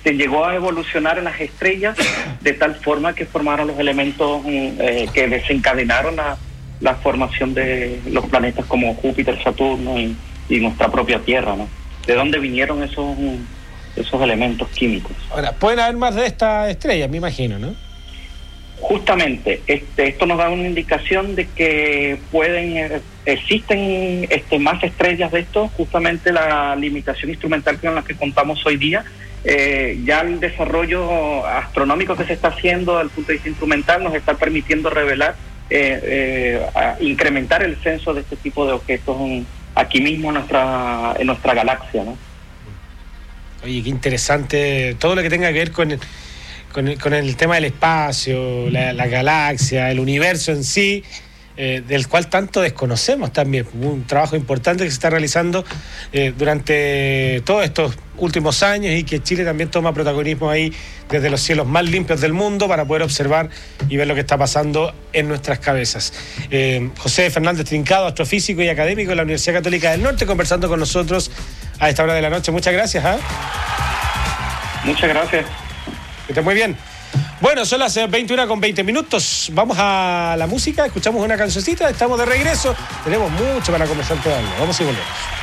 llegó a evolucionar en las estrellas de tal forma que formaron los elementos que desencadenaron la formación de los planetas como Júpiter, Saturno y nuestra propia Tierra, ¿no? ¿De dónde vinieron esos elementos químicos? Ahora, pueden haber más de estas estrellas, me imagino, ¿no? Justamente, esto nos da una indicación de que existen más estrellas de esto. Justamente la limitación instrumental con la que contamos hoy día, ya el desarrollo astronómico que se está haciendo desde el punto de vista instrumental nos está permitiendo revelar, incrementar el censo de este tipo de objetos aquí mismo en nuestra galaxia, ¿no? Oye, qué interesante todo lo que tenga que ver con el tema del espacio, la galaxia, el universo en sí, del cual tanto desconocemos también. Un trabajo importante que se está realizando durante todos estos últimos años, y que Chile también toma protagonismo ahí desde los cielos más limpios del mundo para poder observar y ver lo que está pasando en nuestras cabezas. José Fernández Trincado, astrofísico y académico de la Universidad Católica del Norte, conversando con nosotros a esta hora de la noche. Muchas gracias. Muchas gracias. Que esté muy bien. Bueno, son las 21:20. Vamos a la música, escuchamos una cancioncita, estamos de regreso. Tenemos mucho para conversar todavía. Vamos y volvemos.